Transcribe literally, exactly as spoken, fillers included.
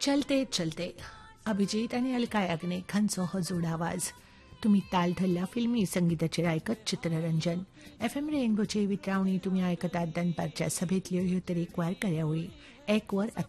चलते चलते अभिजित आणि अलका याग्निक हांचो हो जोड आवाज तुम्ही ताल धरल्या फिल्मी संगीताचेर आयकत चित्ररंजन एफ एम रेनबोचे वितरावणी तुम्ही आयकतात दनपारच्या सभेतल्यो ह्यो तरेकवार कार्यावळी एक वर